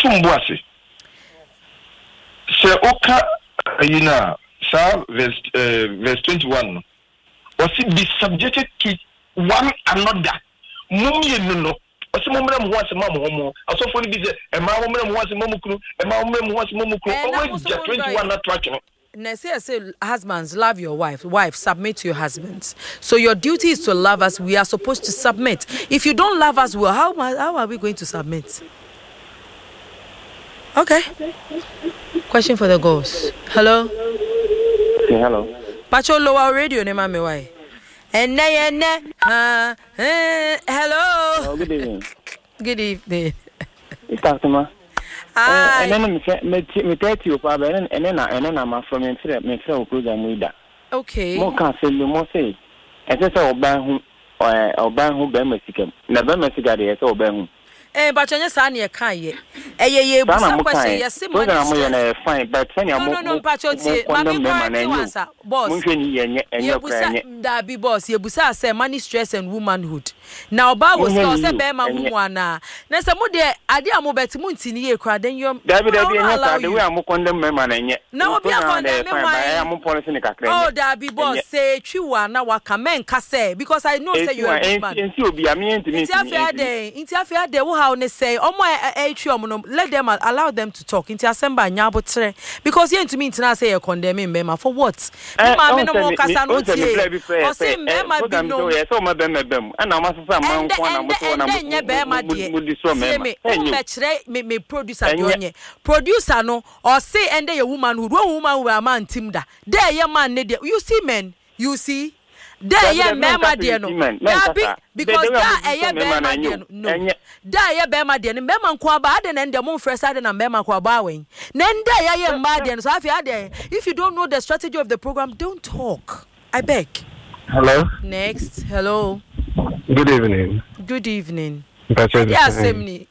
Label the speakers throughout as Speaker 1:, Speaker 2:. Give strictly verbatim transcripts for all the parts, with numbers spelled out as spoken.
Speaker 1: otum boase se oka ayina sa verse uh, verse twenty-one was be subjected to one another mum ye no ose mumre mo wase mam homo asofo ni bi se e ma mumre mo wase mamukuru e ma mumre mo wase mamukuru o ja twenty-one na twatch no.
Speaker 2: Now say, say, husbands, love your wife. Wife, submit to your husbands. So your duty is to love us. We are supposed to submit. If you don't love us, well, how, how are we going to submit? Okay. Question for the girls. Hello?
Speaker 3: Yeah, hello.
Speaker 2: Pacho lower radio, ne mami why? And ne ne uh, hello.
Speaker 3: Oh, good evening.
Speaker 2: Good evening.
Speaker 3: It's customer.
Speaker 2: Ah,
Speaker 3: and then me me tell you for and and then and then I'm from me me friend program with that.
Speaker 2: Okay.
Speaker 3: Mo can say you mo say. E say oban hu oban hu be masika. Na be masika de e say oban hu.
Speaker 2: Eh, but you say na e kan ye. Eh ye ye busa question yes say money.
Speaker 3: Program mo na fine but when you mo.
Speaker 2: No no no, but you say mami correct answer. Boss.
Speaker 3: Mo hwe ni yenye enye kra nye.
Speaker 2: Da bi boss ye busa say money stress and womanhood. Now oba wo say say be ma hu ana. Na say mo de ade amobeti mo ntini ye kra den yo.
Speaker 3: Da bi da bi enye kra de we am condemn me ma na nye.
Speaker 2: Na obi condemn me why?
Speaker 3: Am policy ni kakra.
Speaker 2: Oh da bi boss say twiwa na waka men ka say because I know say you are a man.
Speaker 3: Nti obi am ntini ntini.
Speaker 2: Nti afia de, nti afia de wo how ne say omo e twi omo no let them allow them to talk. Nti asemba nya botre because ye ntimi ntina say you condemn me ma for what? Me ma me no mo kasa no tie. O say me ma bi no.
Speaker 3: Yes, o ma be me bem. Ana ma so man kwa na mo so na mo.
Speaker 2: Enye be ma de. Me me kire me me producer de onye. Producer no or say ende ye woman who woman we am antim da. There ye man ne de. You see men, you see there ye mema de no. Yabi because that ye mema de no. There ye mema de no. Mema nko aba de na ndem mfresa de na mema nko aba wen. Na nda ye ye mma de no. So if you don't know the strategy of the program, don't talk. I beg.
Speaker 4: Hello.
Speaker 2: Next. Hello.
Speaker 4: Good evening.
Speaker 2: Good evening.
Speaker 4: Yes,
Speaker 2: Semni.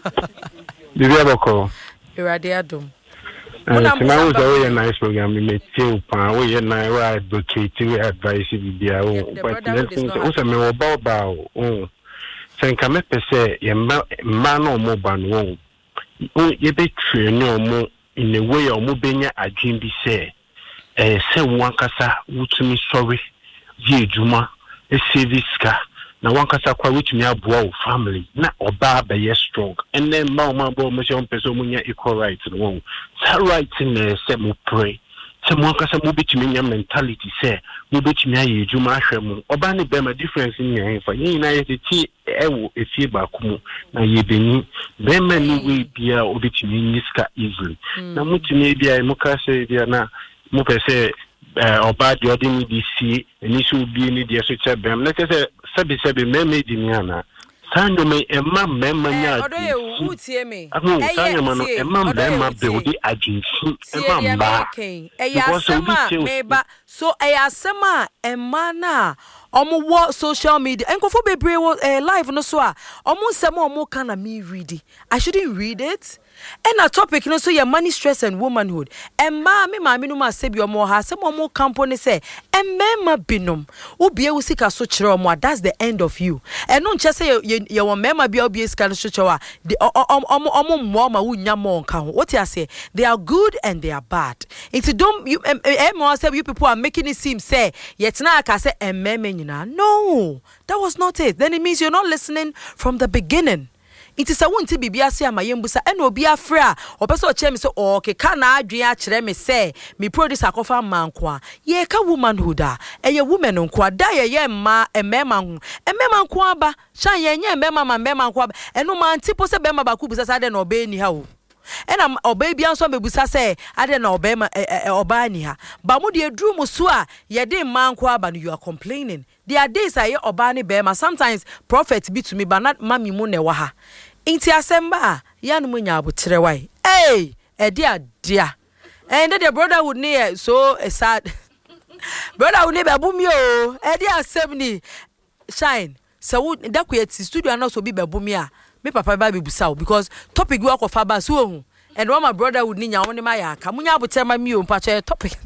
Speaker 4: Did you ever call?
Speaker 2: Iradiadum.
Speaker 4: It's a nice program. We make two pound. We are now advocating advice. We are but also me about about. Oh, so come up say you man or more ban. Oh, you be train no more in the way or more being a dream. Be say, eh, say one kasa. Would me sorry. Ye Juma. A service car. Na one kasa kwa which me aboa family na oba be ye strong and then ma ma bo mo shon person munya equal rights no that right in say mo pray say mo kasa mo bitimi nya mentality say mo bitimi aye adwuma ahwe mo oba ne be ma difference in yan fa yin na ye ti ewo efie ba kumu na ye beni be ma ni we bia obitimi nyiska easily na mutimi bia mo kasa bia na mo pese oba de odini D C eni so bi ni de so chebem na say sabi sabi me me di ni ana sanyo me emma memma nya
Speaker 2: odo ye wu tie me
Speaker 4: eh sanyo ma no emma memma be odi aginsu emma ba
Speaker 2: eya asema me ba so eya asema emma na omo wo social media enkofo bebre wo live no so a omo nsema omo kana me read I shouldn't read it. And a topic no so your money stress and womanhood. And ma me ma me no ma se bi omo ha se mo mo company say and me ma binom obi e usika so kire omo that's the end of you. And no nche say you you won me ma bi obi esika so kire the omo omo mo ma wunya mo nka ho. What you say? They are good and they are bad. It's don't you e mo say you people are making it seem say yet na aka say and me me nyina. No, that was not it. Then it means you're not listening from the beginning. It is a won't be biasi amayembusa and will be a fra or person chem so okay can I dream me say me produce a coffin man qua ye ka womanhood a ye woman on qua die ye ma a meman a meman quaba shine ye mema ma meman quab and no man tipo se bema baku busa sade no obey ni how and I'm obey bian so me busa say I don't know obey ma oba ni ha ba mu de dru mu so a ye de man quaba you are complaining. There are days I hear obani bema sometimes prophet be to me but not mami mu ne wa ha. Inti asemba ya no munya abotre wai eh e dia dia and the brotherhood near so a sad brotherhood ne babu mi o e dia asem ni shine so da ku yet studio na so bi babu mi a me papa ba be busa because topic we akofa ba so hu and one my brotherhood ni nya won ma ya ka munya abotre ma mi o mpa che topic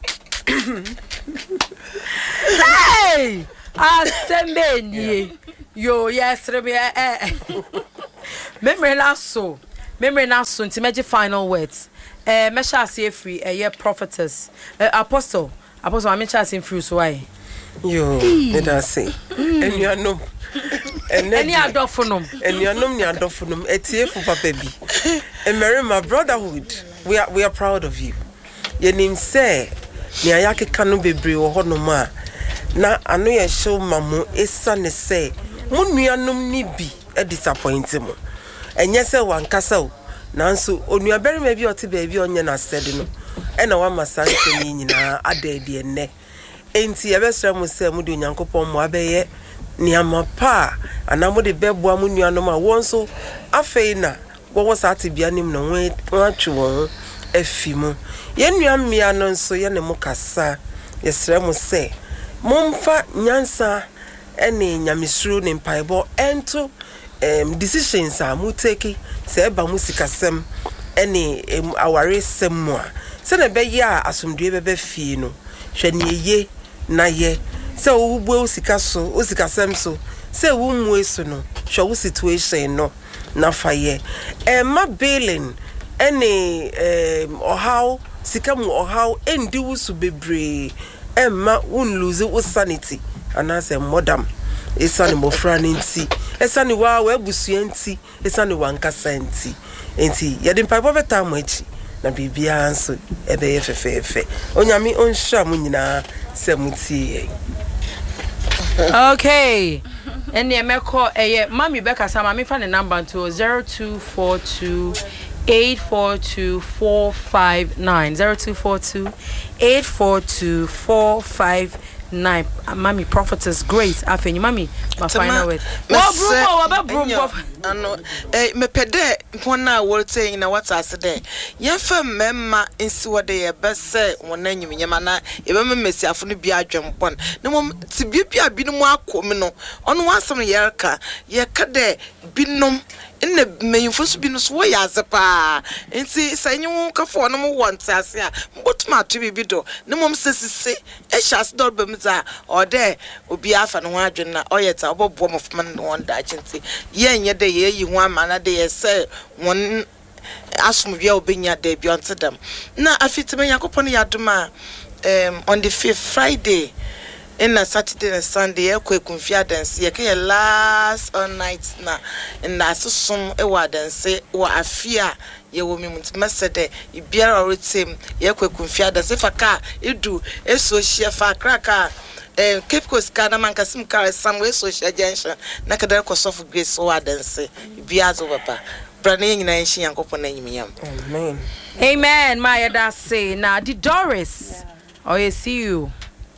Speaker 2: hey asembe ni yo yes rebe eh Memory last so memory na so nti meji final words eh me sha ase free eh ye prophetess eh, apostle apostle me sha ase free so why
Speaker 5: yo let us say enuanom
Speaker 2: eni adofonom
Speaker 5: enuanom ni adofonom etiefu papa bi emere my brotherhood we are we are proud of you yenim say ni ayakeka no bebre wo honom a na ano ye show mamu esa ne say mo nuanom ni bi e disappoint mo enye se wankasa o nanso onuabere ma bi ote ba bi onye na sede no e na wa masanse ni nyina ada bi enne enti ye besra mo se mo de onyankopon mo abeye ni amapa anamo de bebo amu nuanom a wonso afei na wo wo sa te bia nim no won atwe won afi mu ye nuamia no nso ye ne mo kasa ye sra mo se momfa nyansa ene nyamesuru ne mpaebo ento um decisions are mu take se ba mu sikasem ene um, aware sem a se na be ya asomdue be be fie no hwe ne ye na ye se wo bu osika so osikasem so se wo mu eso no hwe wo situation no na fa ye e ma bailing ene um ohaw sika mu ohaw endi wo so bebre e ma won lose wo sanity anase modam esani mofra nti esani wa wa abusua nti esani wankasa nti enti yede mpapo beta mo achi na bibia anso ebe ye fefefe onyame onhwa mo nyina semuti
Speaker 2: okay eni emeko eye mami beka sama me fa ne number to zero two four two eight four two four five nine zero two four two eight four two four five nine. Mami prophetess Grace afenyi mami my final word wo bro wo be bro
Speaker 6: ano eh me pede pona wo say na what as there ye fa memma nsi wo de ye be say won anyim nyema na ye be mesiafo no bi adwempon na mom ti bibia bi no mu akomi no ono wasem ye ka ye ka de binom inne meyimfo so bi no so ya zepa enti sanyu ka fo no mo wonte ase a mbotuma to bibi do na mom sesise e shas do bemza o de obi afa no adwen na oyeta obobo mo fman no won da chinti ye nye de ye yi ho amana de ye se won asumvia obenya de bi ontedam na afitime yakopon yadoma um on the fifth Friday in a Saturday and Sunday e kwa kumfia dance ye ke last all night na in na susum e wa dance wa afia ye wo mi mutmesede ibiara rotem ye kwa kumfia dance fa ka edu eso hie fa kraka eh Cape Coast kana man kasim car somewhere social junction na kada ko soft grace wa dance biazo papa brane nyina yin yankopon na nyimiyam
Speaker 5: amen
Speaker 2: amen my dad say na the Doris yeah. Oh you see you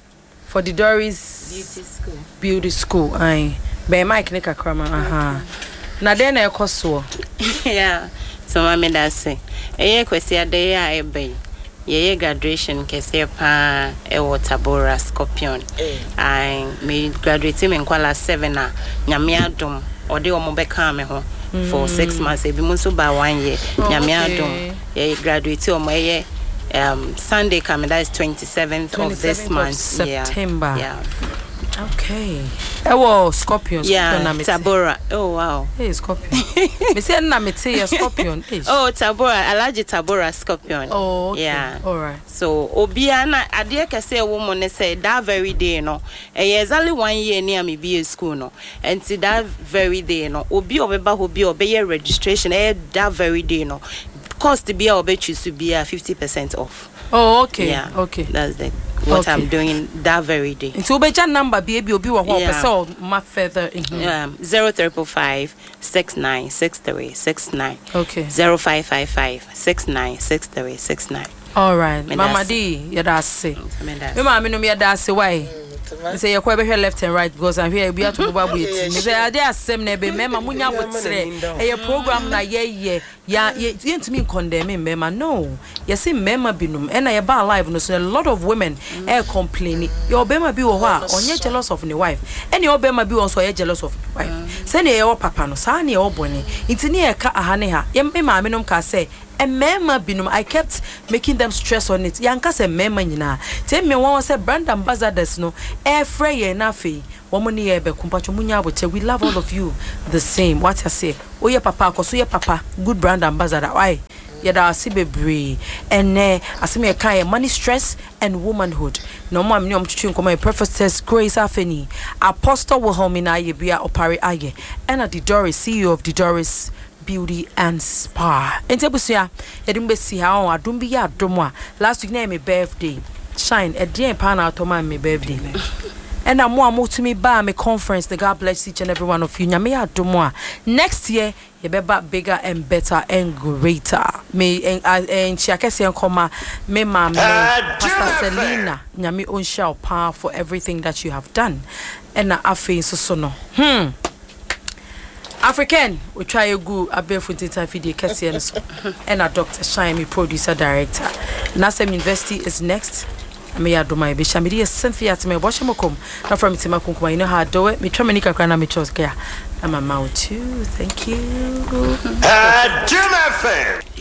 Speaker 2: for the Doris
Speaker 7: beauty school
Speaker 2: beauty school ai be Mike ne kakrama aha na den na ekoso
Speaker 7: yeah so mama da say eye kwesi ade ya ebe ye graduation kese pa e Tabora Scorpion ai me graduate me kwala seven a nyame adom ode omo beka me ho for six months e bi mo so ba one year nyame adom ye graduate omo ye um Sunday coming, that is twenty-seventh of this month,
Speaker 2: September.
Speaker 7: Yeah.
Speaker 2: Okay. Oh, Scorpion.
Speaker 7: Yeah, Tabora. Oh wow.
Speaker 2: Hey, Scorpion. Me say na me say Scorpion.
Speaker 7: Oh, Tabora, Alaji Tabora Scorpion.
Speaker 2: Oh, okay.
Speaker 7: Yeah.
Speaker 2: All right.
Speaker 7: So Obiana, adie kase woman say that very day no. Eh, exactly one year near me be school no. And see that very day no. Obi obeba obi obeye registration. Eh, that very day no. Cost to be our bet choose to be a fifty percent off.
Speaker 2: Oh, okay.
Speaker 7: Yeah.
Speaker 2: Okay.
Speaker 7: That's the what
Speaker 2: okay.
Speaker 7: I'm doing that very day.
Speaker 2: Into obeja number baby obi wa ho person ma further
Speaker 7: um zero triple five six nine six three six nine.
Speaker 2: Okay.
Speaker 7: zero five five five six nine six three six nine.
Speaker 2: All right. Mama D, you da say. Me ma me no me da say why? Say you kwebe here left and right because I'm here we are to go back with. Me say ade asem na be mema munya botre. E program na ye ye ya ye ntimi condemn mema no. You see mema binum and na ye ba live no so a lot of women e complaining. Your bema bi wo ho a onye jealous of the wife. And your bema bi won so ye jealous of the wife. Say na ye wo papa no sa na ye wo boni. Ntini e ka ahane ha. Ye mema me nom ka say and mema binum I kept making them stress on it. Yanka se mema nyina. Tell me one say brand ambassadors no e frey na fe Woman here be kumpacho munya boche. We love all of you the same. What I say? Oh yeah, papa, cause oh yeah, papa, good brand ambassador. Why? Yada sibebre and eh asime kai money stress and womanhood no mo amni om twetwe nkoma prophetess Grace Afeni Apostle Wilhelmina Yebia Opare Aye and the Doris C E O of the Doris Beauty and Spa entebusia yedim besi ha on adom bi ya adom a last week na my birthday shine e dey pa na atoma my birthday and I'm more to me by my conference. The God bless each and every one of you. Nyame adomo. Next year, you be back bigger and better and greater. Me and and chiakesi and koma me mama Pastor Selena. Nyame onsha power for everything that you have done. And na afi so so no. Hmm. African, we try a good a barefoot video kesi and so. And a Doctor Shine, me producer director. Nasem University is next. Me ya do my be shamidi Cynthia to me watch mo kom na from it ma kunkum you know how do it me twa manika kra na me chos kia I'm a mouth too thank you.